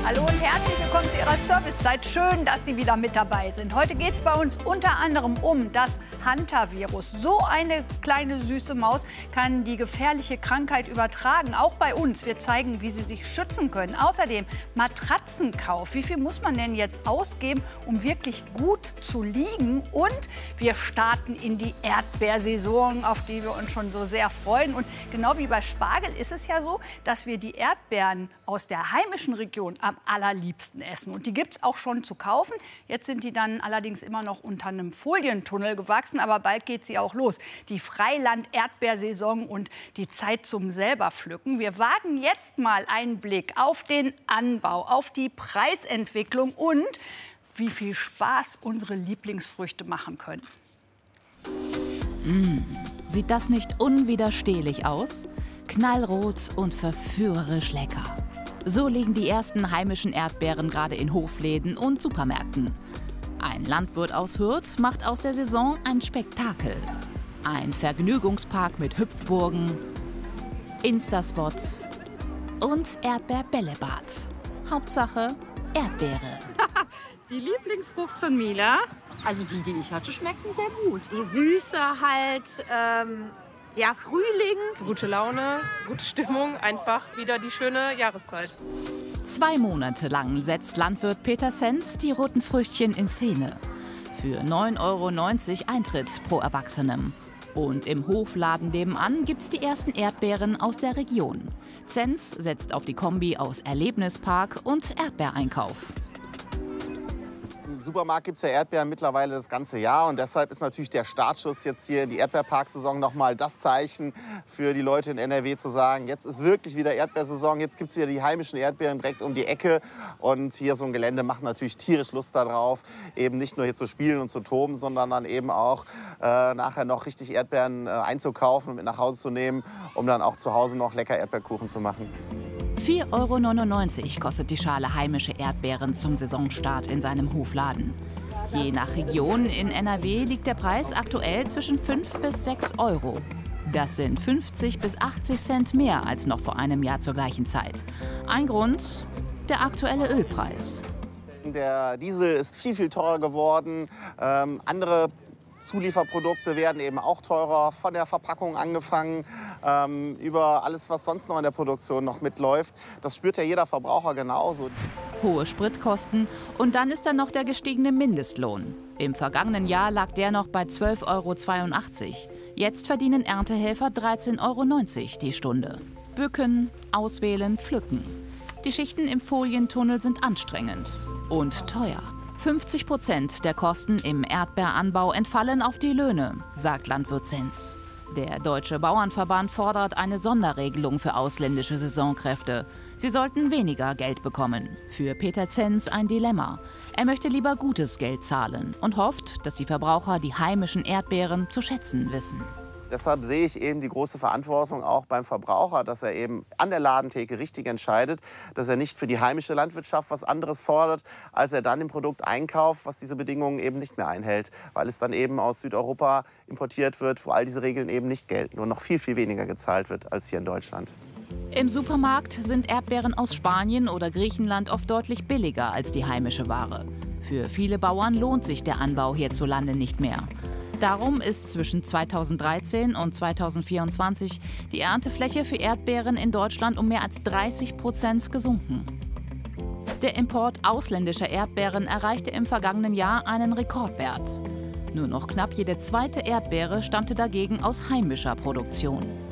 Hallo und herzlich willkommen zu Ihrer Servicezeit. Schön, dass Sie wieder mit dabei sind. Heute geht es bei uns unter anderem um das Hantavirus. So eine kleine süße Maus kann die gefährliche Krankheit übertragen, auch bei uns. Wir zeigen, wie Sie sich schützen können. Außerdem Matratzenkauf. Wie viel muss man denn jetzt ausgeben, um wirklich gut zu liegen? Und wir starten in die Erdbeersaison, auf die wir uns schon so sehr freuen. Und genau wie bei Spargel ist es ja so, dass wir die Erdbeeren aus der heimischen Region am allerliebsten essen. Und die gibt es auch schon zu kaufen. Jetzt sind die dann allerdings immer noch unter einem Folientunnel gewachsen, aber bald geht sie auch los. Die Freiland-Erdbeersaison und die Zeit zum Selberpflücken. Wir wagen jetzt mal einen Blick auf den Anbau, auf die Preisentwicklung und wie viel Spaß unsere Lieblingsfrüchte machen können. Sieht das nicht unwiderstehlich aus? Knallrot und verführerisch lecker. So liegen die ersten heimischen Erdbeeren gerade in Hofläden und Supermärkten. Ein Landwirt aus Hürth macht aus der Saison ein Spektakel. Ein Vergnügungspark mit Hüpfburgen, Instaspots und Erdbeerbällebad. Hauptsache Erdbeere. Die Lieblingsfrucht von Mila. Also die ich hatte, schmeckten sehr gut. Die Süße halt, ja, Frühling. Gute Laune, gute Stimmung, einfach wieder die schöne Jahreszeit. 2 Monate lang setzt Landwirt Peter Zenz die roten Früchtchen in Szene. Für 9,90 € Eintritt pro Erwachsenem. Und im Hofladen nebenan gibt's die ersten Erdbeeren aus der Region. Zenz setzt auf die Kombi aus Erlebnispark und Erdbeereinkauf. Im Supermarkt gibt es ja Erdbeeren mittlerweile das ganze Jahr. Und deshalb ist natürlich der Startschuss jetzt hier in die Erdbeerparksaison nochmal das Zeichen für die Leute in NRW zu sagen, jetzt ist wirklich wieder Erdbeersaison, jetzt gibt es wieder die heimischen Erdbeeren direkt um die Ecke. Und hier so ein Gelände macht natürlich tierisch Lust darauf, eben nicht nur hier zu spielen und zu toben, sondern dann eben auch nachher noch richtig Erdbeeren einzukaufen und mit nach Hause zu nehmen, um dann auch zu Hause noch lecker Erdbeerkuchen zu machen. 4,99 € kostet die Schale heimische Erdbeeren zum Saisonstart in seinem Hofladen. Je nach Region in NRW liegt der Preis aktuell zwischen 5 bis 6 €. Das sind 50 bis 80 Cent mehr als noch vor einem Jahr zur gleichen Zeit. Ein Grund: der aktuelle Ölpreis. Der Diesel ist viel, viel teurer geworden. Andere Zulieferprodukte werden eben auch teurer, von der Verpackung angefangen, über alles, was sonst noch in der Produktion noch mitläuft. Das spürt ja jeder Verbraucher genauso. Hohe Spritkosten und dann ist da noch der gestiegene Mindestlohn. Im vergangenen Jahr lag der noch bei 12,82 €. Jetzt verdienen Erntehelfer 13,90 € die Stunde. Bücken, auswählen, pflücken. Die Schichten im Folientunnel sind anstrengend und teuer. 50% der Kosten im Erdbeeranbau entfallen auf die Löhne, sagt Landwirt Zenz. Der Deutsche Bauernverband fordert eine Sonderregelung für ausländische Saisonkräfte. Sie sollten weniger Geld bekommen. Für Peter Zenz ein Dilemma. Er möchte lieber gutes Geld zahlen und hofft, dass die Verbraucher die heimischen Erdbeeren zu schätzen wissen. Deshalb sehe ich eben die große Verantwortung auch beim Verbraucher, dass er eben an der Ladentheke richtig entscheidet, dass er nicht für die heimische Landwirtschaft was anderes fordert, als er dann im Produkt einkauft, was diese Bedingungen eben nicht mehr einhält, weil es dann eben aus Südeuropa importiert wird, wo all diese Regeln eben nicht gelten und noch viel, viel weniger gezahlt wird als hier in Deutschland. Im Supermarkt sind Erdbeeren aus Spanien oder Griechenland oft deutlich billiger als die heimische Ware. Für viele Bauern lohnt sich der Anbau hierzulande nicht mehr. Darum ist zwischen 2013 und 2024 die Erntefläche für Erdbeeren in Deutschland um mehr als 30% gesunken. Der Import ausländischer Erdbeeren erreichte im vergangenen Jahr einen Rekordwert. Nur noch knapp jede zweite Erdbeere stammte dagegen aus heimischer Produktion.